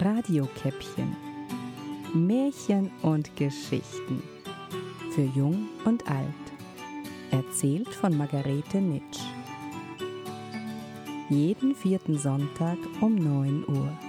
Radiokäppchen. Märchen und Geschichten. Für Jung und Alt. Erzählt von Margarete Nitsch. Jeden 4. Sonntag um 9 Uhr.